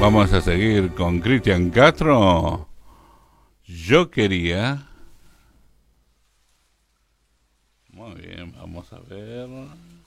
Vamos a seguir con Cristian Castro. Yo quería. Muy bien, vamos a ver.